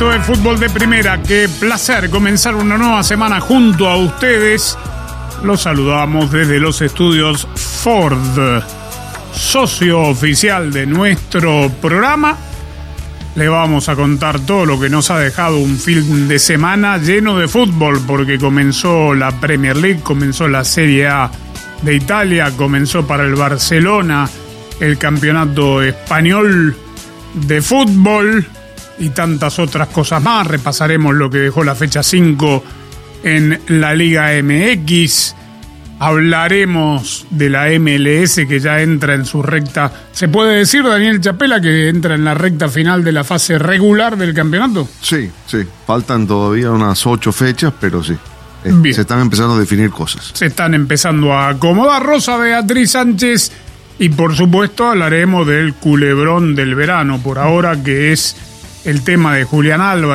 Esto es Fútbol de Primera. Qué placer comenzar una nueva semana junto a ustedes. Los saludamos desde los estudios Ford, socio oficial de nuestro programa. Le vamos a contar todo lo que nos ha dejado un fin de semana lleno de fútbol, porque comenzó la Premier League, comenzó la Serie A de Italia, comenzó para el Barcelona el campeonato español de fútbol y tantas otras cosas más. Repasaremos lo que dejó la fecha 5 en la Liga MX. Hablaremos de la MLS, que ya entra en su recta. ¿Se puede decir, Daniel Chapela, que entra en la recta final de la fase regular del campeonato? Sí. Faltan todavía unas 8 fechas, pero sí. Se están empezando a definir cosas. Se están empezando a acomodar. Rosa Beatriz Sánchez. Y por supuesto hablaremos del culebrón del verano, por ahora, que es el tema de Julián Álvarez.